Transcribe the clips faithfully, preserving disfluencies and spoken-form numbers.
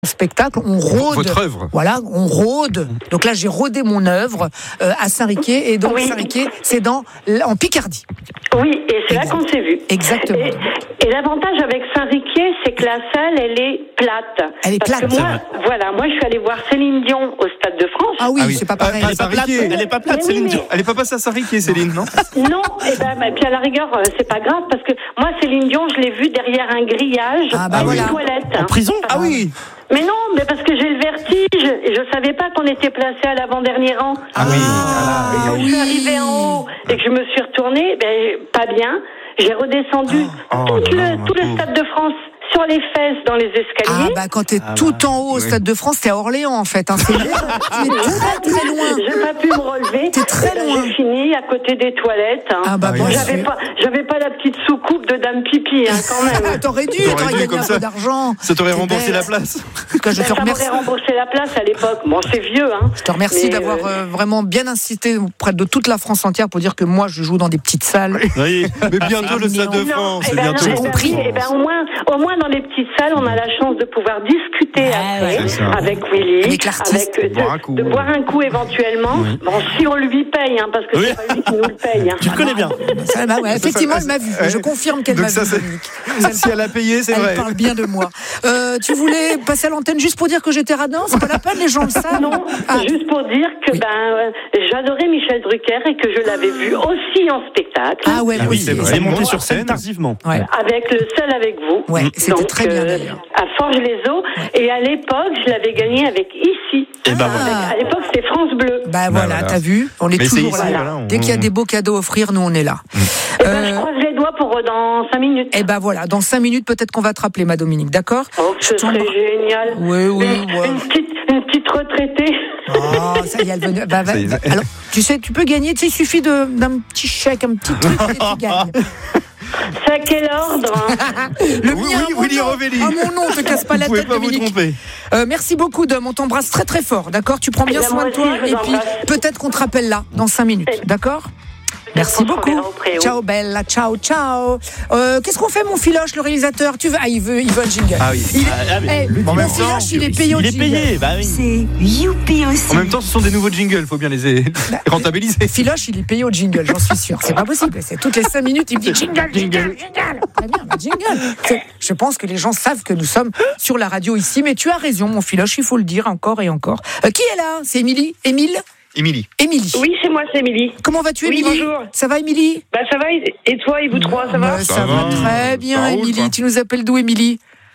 spectacle, on rôde. Votre œuvre. Voilà, on rôde. Donc là, j'ai rodé mon œuvre euh, à Saint-Riquier. Et donc, oui. Saint-Riquier, c'est dans, en Picardie. Oui, et c'est exact. là qu'on s'est vu. Exactement. Et, et l'avantage avec Saint-Riquier, c'est que la salle, elle est plate. Elle est Parce plate. que moi, voilà, moi, je suis allée voir Céline Dion au Stade de France. Ah oui, Ah oui. c'est pas pareil. Euh, Elle est pas plate, elle est pas plate, Mais Céline oui, Dion. Elle est pas passée à Saint-Riquier, Céline, non? Non, et ben, bah, puis à la rigueur, euh, c'est pas grave, parce que moi, Céline Dion, je l'ai vue derrière un grillage, Ah bah dans voilà. une toilette. En prison? Ah oui. Mais non, mais parce que j'ai le vertige, et je savais pas qu'on était placé à l'avant-dernier rang. Ah oui. Et quand je suis arrivée en haut et que je me suis retournée, ben, pas bien, j'ai redescendu Oh, tout, oh, le, non, tout le pauvre. Stade de France sur les fesses dans les Ah escaliers. bah quand t'es Ah tout bah. en haut au Oui. Stade de France, t'es à Orléans en fait. Hein. C'est tu es très très loin. J'ai pas pu me relever. T'es très Et ben, loin. J'ai fini à côté des toilettes. Hein. Ah bah Ah bon, oui. J'avais pas, j'avais pas la petite soucoupe de Dame Pipi, hein, quand même. T'aurais dû, T'aurais t'aurais dû, gagné comme un ça. peu d'argent. Ça t'aurait T'es remboursé bête. la place. En tout cas, je te Ça remercie. m'aurait remboursé la place à l'époque. Bon, c'est vieux, hein. Je te remercie Mais, d'avoir euh, euh, vraiment bien insisté auprès de toute la France entière pour dire que moi je joue dans des petites salles. Oui. Mais bientôt le Stade de Non, France. eh C'est ben bientôt. non, J'ai eh ben compris. oui, eh ben au moins, au moins dans les petites salles, on a la chance de pouvoir discuter Ah, après c'est ça. avec Willy, Avec l'artiste. avec, euh, Boire un de, coup. de boire un coup éventuellement. Bon, si on lui paye, hein, parce que Oui. c'est pas lui qui nous le paye. Hein. Tu le connais bien. Ça, bah ouais, effectivement, elle m'a vu. Je confirme qu'elle Donc m'a ça, vu. c'est- Dominique. Si elle a payé, c'est Elle vrai. parle bien de moi. Euh, tu voulais passer à l'antenne juste pour dire que j'étais radin? C'est pas la peine, les gens le savent. Non, Ah. juste pour dire que Oui. ben euh, j'adorais Michel Drucker et que je l'avais vu aussi en spectacle. Ah ouais, Ah oui, oui, c'est vrai. Elle est montée Bon, sur scène scène. tardivement. Ouais. Avec le seul avec vous. Ouais, c'était Donc, très bien, euh, d'ailleurs. à Forges-les-Eaux. Et à l'époque, je l'avais gagné avec Ici. Et ben voilà. Ah. À l'époque, c'était France Bleu. Bah voilà, voilà. t'as vu, on est Mais c'est toujours ici, là. voilà, on- Dès qu'il y a des beaux cadeaux à offrir, nous on est là. Eh ben, je Euh, croise les doigts pour euh, dans cinq minutes. Et ben voilà, dans cinq minutes peut-être qu'on va te rappeler, ma Dominique, d'accord? Oh, ce serait t'embrasse. génial. Oui, oui, Une, ouais. une petite, une petite retraitée. Oh, ça y est, elle veut. Bah, va- Ça y est. va- alors, tu sais, tu peux gagner. Tu sais, il suffit de, d'un petit chèque, un petit truc, et tu gagnes. C'est à quel ordre hein Le Oui, mien, oui, à mon Willy nom. Revelli. À mon nom, te casse pas la Vous pouvez tête, pas vous Dominique. tromper. Euh, merci beaucoup, Dom. On t'embrasse très très fort, d'accord? Tu prends bien Eh bien, soin moi de toi, aussi, je vous et puis embrasse. peut-être qu'on te rappelle là, dans cinq minutes, Eh- d'accord? Merci qu'on se beaucoup. reverra au préau. Ciao Bella, ciao ciao. Euh, qu'est-ce qu'on fait, mon Filoche, le réalisateur? Tu veux Ah, il veut, il veut un jingle. Ah oui. Il est, Ah, mais- Eh, En mon même Filoche, temps, il est payé au Il est jingle. payé, bah oui. C'est youpi aussi. En même temps, ce sont des nouveaux jingles, faut bien les les rentabiliser. Filoche, il est payé au jingle, j'en suis sûr. C'est pas possible. C'est toutes les cinq minutes, il me dit jingle, jingle, jingle. Très bien, bah, jingle. C'est- Je pense que les gens savent que nous sommes sur la radio ici, mais tu as raison, mon Filoche, il faut le dire encore et encore. Euh, qui est là? C'est Émilie? Émile? Émilie. Émilie. Oui, c'est moi, c'est Émilie. Comment vas-tu, Oui, Émilie? bonjour. Ça va, Émilie? Bah ça va, et toi, et vous trois, ça va Bah, Ça Ça va va. très bien, Ça roule, Émilie. quoi. Tu nous appelles d'où, Émilie?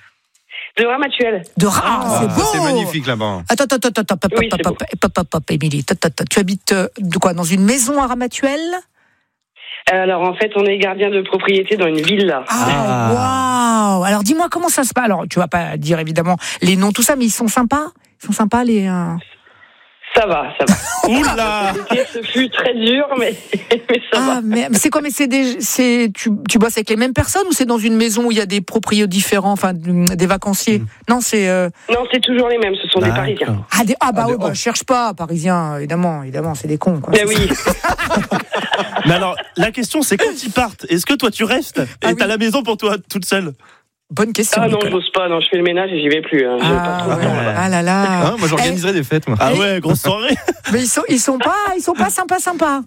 De Ramatuel. De Reims, Ah, c'est beau. c'est magnifique là-bas. Attends, attends, attends, attends, pop, Oui, pop, c'est pop, pop, pop, pop, Émilie. Attends, attends, tu habites euh, de quoi? Dans une maison à Ramatuel? Alors en fait, on est gardien de propriété dans une villa. Ah, waouh! Alors dis-moi comment ça se passe. Alors tu vas pas dire évidemment les noms, tout ça, mais ils sont sympas? Ils sont sympas les. euh, Ça va, ça va. Oula. L'été, ce fut très dur, mais, mais ça Ah, va. mais mais c'est quoi? Mais c'est des, c'est tu, tu bosses avec les mêmes personnes ou c'est dans une maison où il y a des proprios différents, enfin des vacanciers? Non, c'est. euh, Non, c'est toujours les mêmes, ce sont des Parisiens. Ah, des, ah bah Ah, oui, des- bah, cherche pas, Parisiens, évidemment, évidemment, c'est des cons. Quoi. Ben oui. Mais alors, la question c'est quand ils partent, est-ce que toi tu restes et Ah t'as oui. la maison pour toi toute seule? Bonne question. Ah non, je Nicolas. bosse pas, non, je fais le ménage et j'y vais plus. Hein. J'ai pas Ah, trop le ouais. temps, là-bas. Ah là là. Ah, moi, j'organiserais des fêtes, moi. Ah ouais, grosse soirée. Mais ils sont, ils sont pas, ils sont pas sympas, sympas.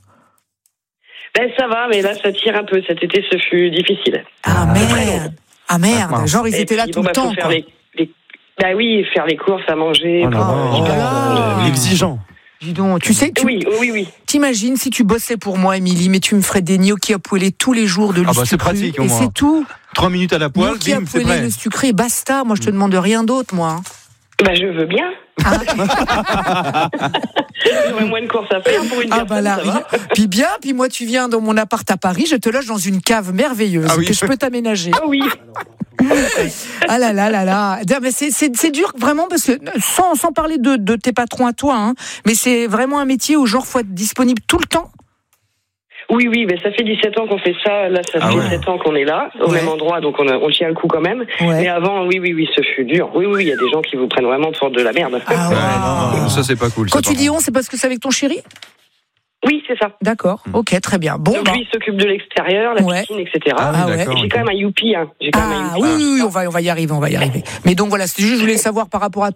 Ben ça va, mais là, ça tire un peu. Cet été, ce fut difficile. Ah merde. Ah merde. mince. Genre ils Et étaient là puis, tout bon, le bah, faut temps. faire Quoi. les, les... Bah oui, faire les courses, à manger. Oh là prendre- là. Oh là là. Exigeant. Dis donc, tu sais, tu Oui, oui, oui. t'imagines si tu bossais pour moi, Émilie, mais tu me ferais des gnocchis à poêler tous les jours de Ah bah, c'est l'ustucru, pratique, au et moins. c'est tout. Trois minutes à la poêle, Gnocchis à bim, c'est poêler, prêt. le sucré, basta. Moi, je te demande rien d'autre, moi. Bah je veux bien. J'aurais moins de courses à faire pour une Ah bah personne, là, ça va. puis bien, puis moi tu viens dans mon appart à Paris, je te loge dans une cave merveilleuse Ah oui. que je peux t'aménager. Ah oui. Ah là là là là. Mais c'est, c'est, c'est dur vraiment parce que sans, sans parler de, de tes patrons à toi, hein, mais c'est vraiment un métier où genre faut être disponible tout le temps. Oui, oui, mais ça fait dix-sept ans qu'on fait ça. Là, ça Ah fait ouais. sept ans qu'on est là, au Ouais. même endroit, donc on, a, on tient le coup quand même. Ouais. Mais avant, oui, oui, oui, ce fut dur. Oui, oui, il y a des gens qui vous prennent vraiment pour de la merde. Ah Ouais, ouais. non, ça, c'est pas cool. Quand ça, tu par dis contre. on, c'est parce que c'est avec ton chéri? Oui, c'est ça. D'accord, ok, très bien. Bon, Donc bah, lui, il s'occupe de l'extérieur, la Ouais. piscine, et cetera. Ah oui, ouais. d'accord. Et j'ai quand même un youpi, hein. J'ai quand même un ah youpi. oui, oui, oui, on va, on va y arriver, on va y arriver. Mais donc voilà, c'est juste, je voulais savoir par rapport à toi.